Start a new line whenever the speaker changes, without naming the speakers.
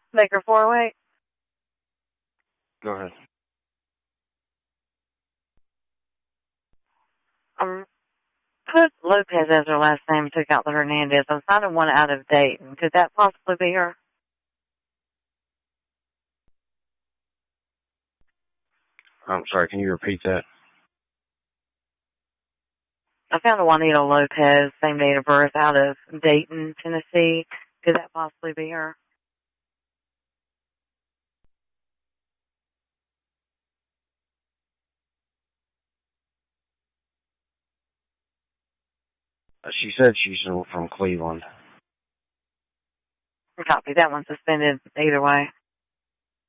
Baker 408.
Go ahead.
Put Lopez as her last name and took out the Hernandez. I'm finding one out of Dayton. Could that possibly be her?
I'm sorry, can you repeat that?
I found a Juanita Lopez, same date of birth, out of Dayton, Tennessee. Could that possibly be her?
She said she's from Cleveland.
Copy. That one's suspended either way.